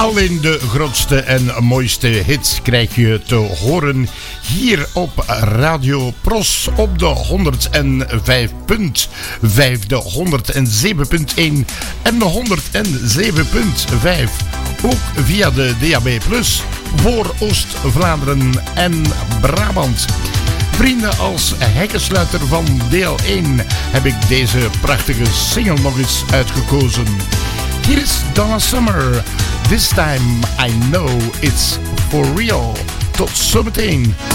Alleen de grootste en mooiste hits krijg je te horen hier op Radio Pros op de 105.5, de 107.1 en de 107.5. Ook via de DAB+ voor Oost-Vlaanderen en Brabant. Vrienden, als hekkensluiter van deel 1 heb ik deze prachtige single nog eens uitgekozen. Hier is Donna Summer. This time I know it's for real. Tot zometeen.